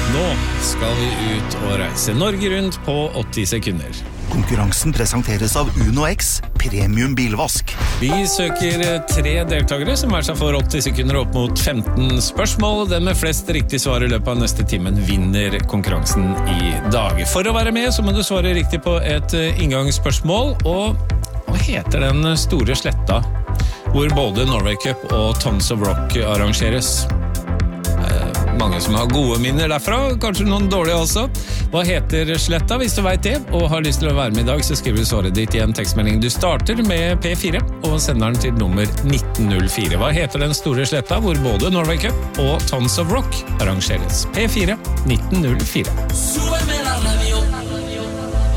Nå skal vi ut og reise Norge rundt på 80 sekunder. Konkurransen presenteres av Uno X, premium bilvask. Vi søker 3 deltakere som hver seg for 80 sekunder opp mot 15 spørsmål. Den med flest riktig svar i løpet av neste timen vinner konkurransen i dag. For å være med så må du svare riktig på et inngangsspørsmål. Og hva heter den store sletta hvor både Norway Cup og Tons of Rock arrangeres? Mange som har gode minner derfra, kanskje noen dårlige også. Hva heter sletta hvis du vet det, og har lyst til å være med i dag, så skriver du svaret ditt i en tekstmelding. Du starter med P4 og sender den til nummer 1904. Hva heter den store sletta hvor både Norway Cup og Tons of Rock arrangeres? P4 1904.